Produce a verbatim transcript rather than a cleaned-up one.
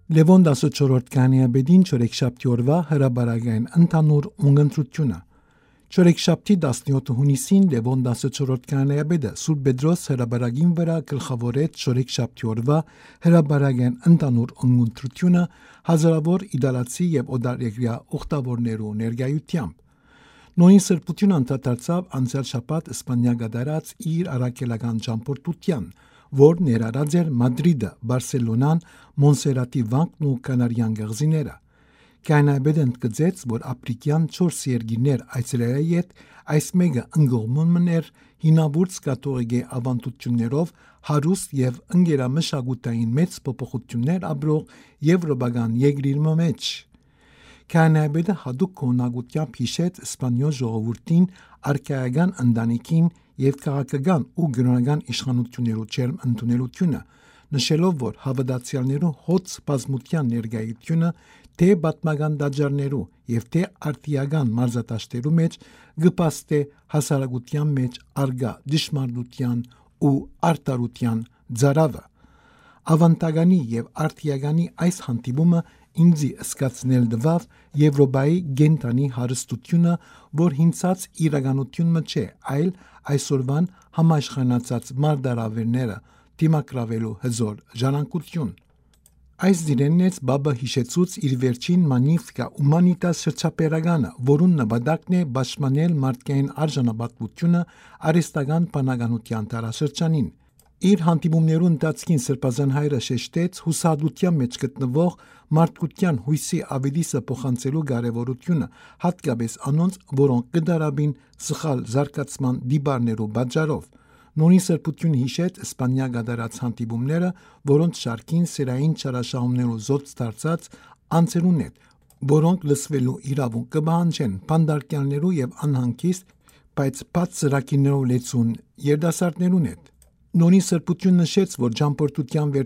Լևոն տասնչորրորդ քահանայապետին չորեքշաբթի օրվա հրաբարակային ընդհանուր ունգընտրությունը։ Չորեքշաբթի տասնյոթ հունիսին Լևոն տասնչորրորդ քահանայապետը Սուրբ Պետրոս հրաբարակին վրա գլխավորեց չորեքշաբթի օրվա հրաբարակային ընդհանուր ունգընտրությունը հազարավոր իտալացի եւ օտարերկրյա ուխտավորներու ներկայությամբ։ Նույն սրբությունը անդրադարձավ անցյալ շաբաթ Իսպանիա կատարած իր առաքելական ճամփորդության, որ ներառած էր Մադրիդը, Բարսելոնան, Մոնսերատի վանքն ու Կանարյան կղզիները։ Քահանայապետը ընդգծեց, որ ապրիկյան չորս երկիրներ այցելելայի հետ այս մեկը ընկողմուն էր հինավուրց կաթողիկե ավանդություններով հարուստ եւ ընկերամշակութային մեծ փոփոխություններ ապրող եվրոպական երկրի մեջ։ Քահանայապետը հատուկ քննադատությամբ հիշեց Իսպանիոս ժողովրդին, արքայական ընտանիքին եւ քաղաքական ու կրոնական իշխանություններու ջերմ ընդունելությունը, նշելով, որ հավատացյալներու հոծ բազմության ներկայությունը թե պատմական դաջարներու եւ թե արտիական մարզադաշտերու մեջ գպաստե հասարակության մեջ արգա դժմարության ու արտարության ծարավը։ Ավանդականի եւ արտիականի այս հանդիպումը ինձի սկացնել դվավ Եվրոպայի գենտանի հարստությունը, որ հինցած իրականությունը չէ, այլ այսօրվան համաշխանացած մարդարավերները դիմակրավելու հզոր ժառանգություն։ Այս դիրենից բաբը հիշեցուց իր վերջին Magnificat Humanitas շրջապերականը, որուն նպատակն է պաշտպանել մարդկային արժանապատվությունը արհեստական բանականության տարաշրջանին։ Իր հանդիպումներու ընթացքին Սրբազան հայրը շեշտեց հուսահատության մեջ գտնվող մարդկության հույսի ավետիսը փոխանցելու կարևորությունը, հատկապես անոնց, որոնք կդարաբին սխալ զարգացման դիպարներու պատճառով։ Նույն սրբությունը հիշեց Իսպանիա կատարած հանդիպումները, որոնց շարքին սերային չարաշահումներու զոհ դարձած անձերուն հետ, որոնք լսվելու իրավունք կպահանջեն բանդարկյալներու եւ անհանգիստ, բայց բաց ծրագիրներով լեցուն երիտասարդներուն հետ։ Նույն սրբությունը նշեց, որ ճամփորդության